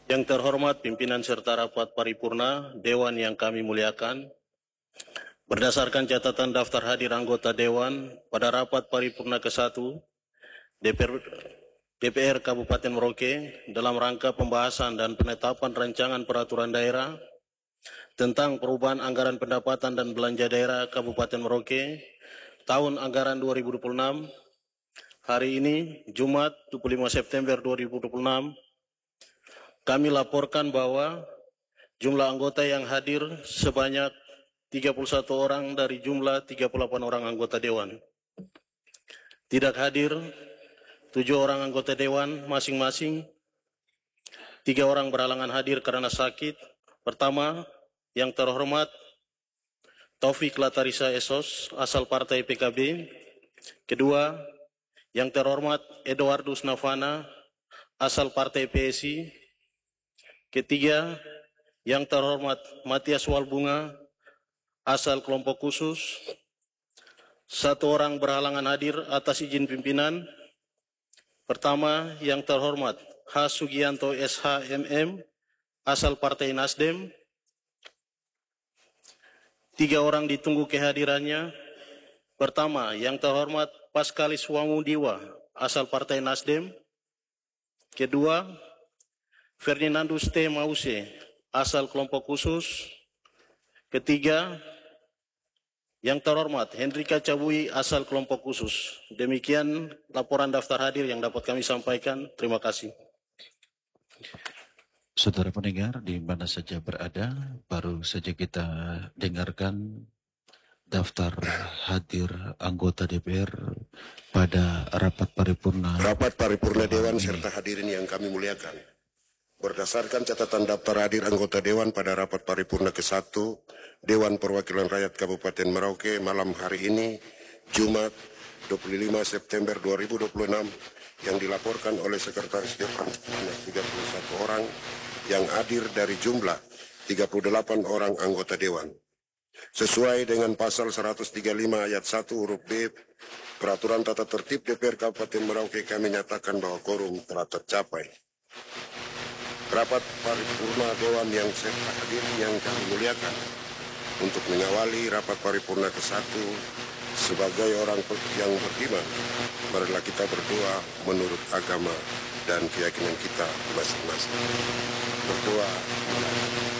Yang terhormat pimpinan serta rapat paripurna, Dewan yang kami muliakan, berdasarkan catatan daftar hadir anggota Dewan pada rapat paripurna ke-1 DPR Kabupaten Merauke dalam rangka pembahasan dan penetapan rancangan peraturan daerah tentang perubahan anggaran pendapatan dan belanja daerah Kabupaten Merauke tahun anggaran 2026, hari ini Jumat 25 September 2026, kami laporkan bahwa jumlah anggota yang hadir sebanyak 31 orang dari jumlah 38 orang anggota Dewan. Tidak hadir 7 orang anggota Dewan masing-masing. 3 orang berhalangan hadir karena sakit. Pertama, yang terhormat Taufik Latarisa Esos, asal Partai PKB. Kedua, yang terhormat Eduardus Navana, asal Partai PSI. Ketiga, yang terhormat Matias Walbunga, asal kelompok khusus. 1 orang berhalangan hadir atas izin pimpinan. Pertama, yang terhormat H. Sugianto SHMM, asal Partai Nasdem. 3 orang ditunggu kehadirannya. Pertama, yang terhormat Paskalis Wangudiwa, asal Partai Nasdem. Kedua, Ferdinandus T. Mause, asal kelompok khusus. Ketiga, yang terhormat Hendrika Cabui, asal kelompok khusus. Demikian laporan daftar hadir yang dapat kami sampaikan. Terima kasih. Saudara pendengar di mana saja berada, baru saja kita dengarkan daftar hadir anggota DPR pada rapat paripurna. Rapat paripurna Dewan serta hadirin yang kami muliakan. Berdasarkan catatan daftar hadir anggota Dewan pada rapat paripurna ke-1 Dewan Perwakilan Rakyat Kabupaten Merauke malam hari ini, Jumat 25 September 2026, yang dilaporkan oleh Sekretaris Dewan sebanyak 31 orang yang hadir dari jumlah 38 orang anggota Dewan. Sesuai dengan pasal 135 ayat 1 huruf B Peraturan Tata Tertib DPR Kabupaten Merauke, kami nyatakan bahwa quorum telah tercapai. Rapat paripurna Dewan yang saya hadir yang kami muliakan, untuk mengawali rapat paripurna ke-1 sebagai orang yang beriman, marilah kita berdoa menurut agama dan keyakinan kita masing-masing. Berdoa.